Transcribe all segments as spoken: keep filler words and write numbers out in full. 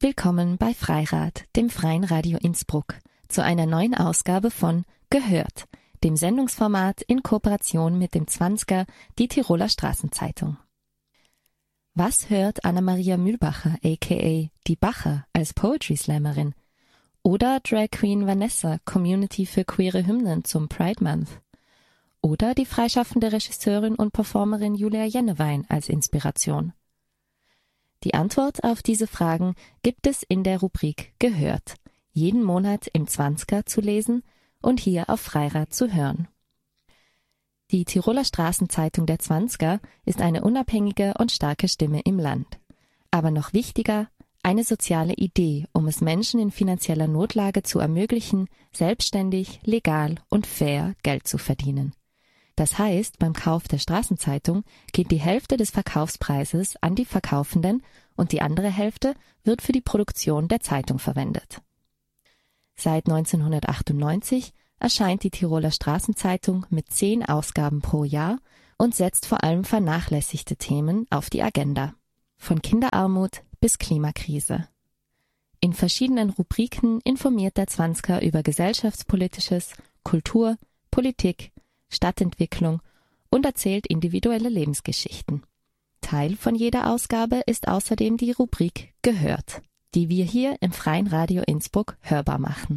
Willkommen bei Freirad, dem Freien Radio Innsbruck, zu einer neuen Ausgabe von Gehört, dem Sendungsformat in Kooperation mit dem Zwanziger, die Tiroler Straßenzeitung. Was hört Anna-Maria Mühlbacher, aka Die Bacher, als Poetry Slammerin? Oder Drag Queen Vanessa, Community für queere Hymnen zum Pride Month? Oder die freischaffende Regisseurin und Performerin Julia Jennewein als Inspiration? Die Antwort auf diese Fragen gibt es in der Rubrik Gehört, jeden Monat im Zwanziger zu lesen und hier auf Freirad zu hören. Die Tiroler Straßenzeitung der Zwanziger ist eine unabhängige und starke Stimme im Land. Aber noch wichtiger, eine soziale Idee, um es Menschen in finanzieller Notlage zu ermöglichen, selbstständig, legal und fair Geld zu verdienen. Das heißt, beim Kauf der Straßenzeitung geht die Hälfte des Verkaufspreises an die Verkaufenden und die andere Hälfte wird für die Produktion der Zeitung verwendet. Seit neunzehnhundertachtundneunzig erscheint die Tiroler Straßenzeitung mit zehn Ausgaben pro Jahr und setzt vor allem vernachlässigte Themen auf die Agenda. Von Kinderarmut bis Klimakrise. In verschiedenen Rubriken informiert der Zwanziger über gesellschaftspolitisches, Kultur, Politik, Stadtentwicklung und erzählt individuelle Lebensgeschichten. Teil von jeder Ausgabe ist außerdem die Rubrik Gehört, die wir hier im Freien Radio Innsbruck hörbar machen.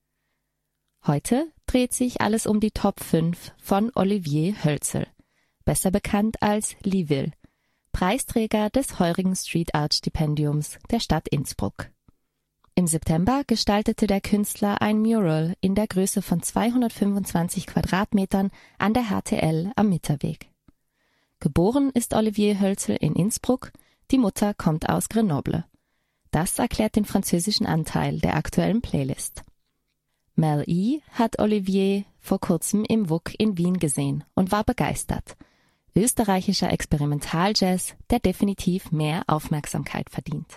Heute dreht sich alles um die Top fünf von Olivier Hölzel, besser bekannt als Liville, Preisträger des heurigen Street Art Stipendiums der Stadt Innsbruck. Im September gestaltete der Künstler ein Mural in der Größe von zweihundertfünfundzwanzig Quadratmetern an der H T L am Mitterweg. Geboren ist Olivier Hölzel in Innsbruck, die Mutter kommt aus Grenoble. Das erklärt den französischen Anteil der aktuellen Playlist. Mel E. hat Olivier vor kurzem im W U K in Wien gesehen und war begeistert. Österreichischer Experimentaljazz, der definitiv mehr Aufmerksamkeit verdient.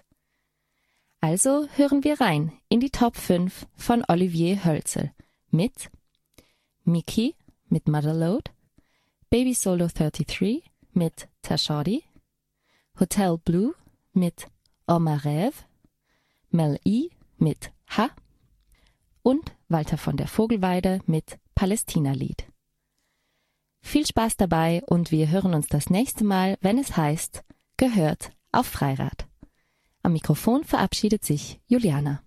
Also hören wir rein in die Top fünf von Olivier Hölzel mit Miki mit Motherload, Baby Solo dreiunddreißig mit Tashordi, Hotel Blue mit Oma Rêve, Mel E. mit Ha und Walter von der Vogelweide mit Palästina-Lied. Viel Spaß dabei und wir hören uns das nächste Mal, wenn es heißt Gehört auf Freirad. Am Mikrofon verabschiedet sich Juliana.